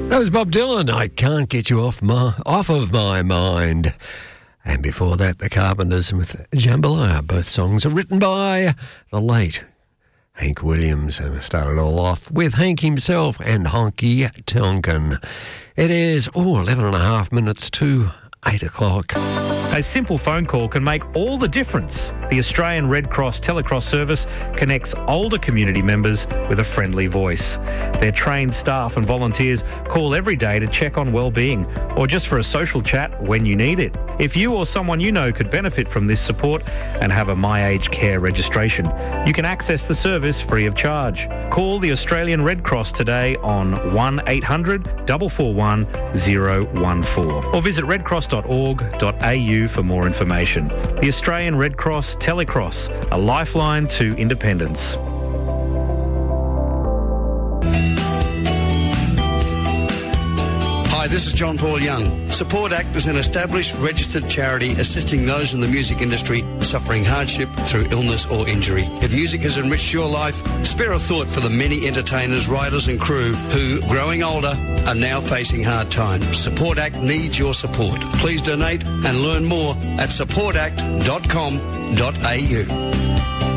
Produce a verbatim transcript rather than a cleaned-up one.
That was Bob Dylan. I can't get you off my off of my mind. And before that, the Carpenters with Jambalaya. Both songs are written by the late Hank Williams, and we started all off with Hank himself and Honky Tonkin. It is oh eleven and a half minutes to eight o'clock. A simple phone call can make all the difference. The Australian Red Cross Telecross service connects older community members with a friendly voice. Their trained staff and volunteers call every day to check on well-being or just for a social chat when you need it. If you or someone you know could benefit from this support and have a My Aged Care registration, you can access the service free of charge. Call the Australian Red Cross today on one eight hundred, four four one, zero one four or visit redcross dot org dot a u for more information. The Australian Red Cross Telecross, a lifeline to independence. Hi, this is John Paul Young. Support Act is an established registered charity assisting those in the music industry suffering hardship through illness or injury. If music has enriched your life, spare a thought for the many entertainers, writers and crew who, growing older, are now facing hard times. Support Act needs your support. Please donate and learn more at support act dot com dot a u.